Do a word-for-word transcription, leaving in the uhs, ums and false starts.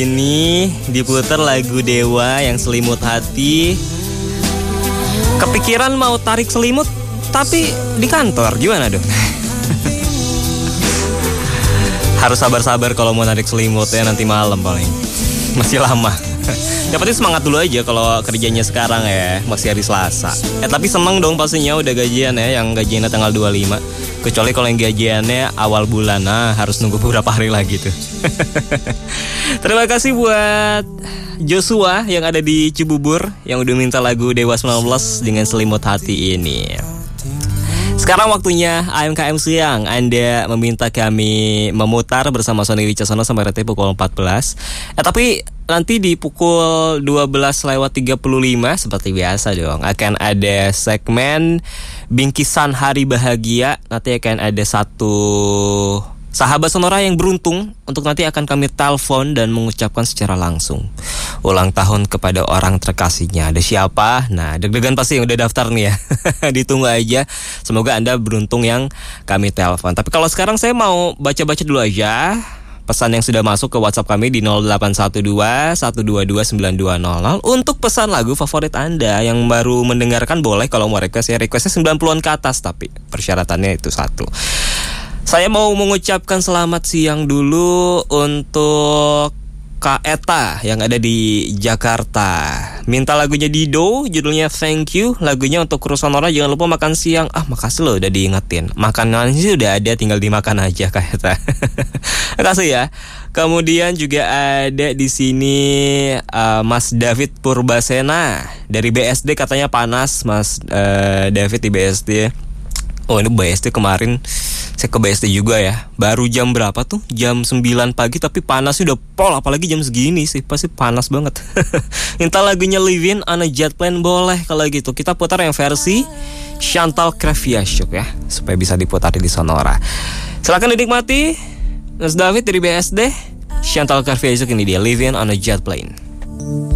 Ini diputar lagu Dewa yang Selimut Hati. Kepikiran mau tarik selimut, tapi di kantor, gimana dong? Harus sabar-sabar kalau mau narik selimut ya, nanti malam paling. Masih lama. Yang penting semangat dulu aja kalau kerjanya sekarang ya, masih hari Selasa. Eh tapi seneng dong pastinya udah gajian ya, yang gajiannya tanggal dua puluh lima. Kecuali kalau yang gajiannya awal bulan, nah harus nunggu beberapa hari lagi tuh. Terima kasih buat Joshua yang ada di Cibubur, yang udah minta lagu Dewa sembilan belas dengan Selimut Hati ini. Sekarang waktunya A M K M Siang. Anda meminta kami memutar bersama Sony Wicaksono sampai nanti pukul empat belas. Eh tapi nanti di pukul dua belas lewat tiga puluh lima seperti biasa dong akan ada segmen Bingkisan Hari Bahagia. Nanti akan ada satu sahabat sonora yang beruntung untuk nanti akan kami telepon dan mengucapkan secara langsung ulang tahun kepada orang terkasihnya. Ada siapa? Nah, deg-degan pasti yang udah daftar nih ya. Ditunggu aja. Semoga Anda beruntung yang kami telepon. Tapi kalau sekarang saya mau baca-baca dulu aja pesan yang sudah masuk ke WhatsApp kami di nol delapan satu dua satu dua dua sembilan dua nol nol. Untuk pesan lagu favorit Anda yang baru mendengarkan boleh, kalau mau request ya requestnya sembilan puluhan ke atas, tapi persyaratannya itu satu. Saya mau mengucapkan selamat siang dulu untuk Kak Eta yang ada di Jakarta. Minta lagunya Dido, judulnya Thank You. Lagunya untuk kru Sonora, jangan lupa makan siang. Ah, makasih loh udah diingetin. Makanan sih udah ada, tinggal dimakan aja Kak Eta. Makasih ya. Kemudian juga ada di sini uh, Mas David Purbasena dari B S D, katanya panas Mas uh, David di B S D. Oh, ini B S D kemarin saya ke B S D juga ya. Baru jam berapa tuh? Jam sembilan pagi tapi panas udah pol, apalagi jam segini sih. Pasti panas banget. Minta lagunya Living on a Jet Plane boleh kalau gitu. Kita putar yang versi Chantal Kreviazuk ya, supaya bisa diputar di Sonora. Silakan dinikmati Mas David dari B S D. Chantal Kreviazuk ini dia Living on a Jet Plane.